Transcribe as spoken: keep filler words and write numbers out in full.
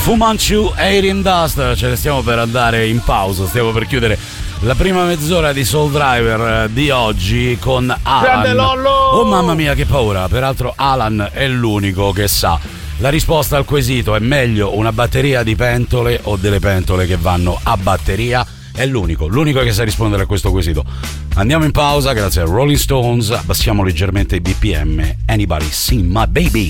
Fu Manchu, Air in Dust, ce ne stiamo per andare in pausa, stiamo per chiudere la prima mezz'ora di Soul Driver di oggi con Alan. Oh mamma mia che paura, peraltro Alan è l'unico che sa la risposta al quesito: è meglio una batteria di pentole o delle pentole che vanno a batteria? È l'unico, l'unico che sa rispondere a questo quesito. Andiamo in pausa, grazie a Rolling Stones, abbassiamo leggermente i B P M. Anybody see my baby?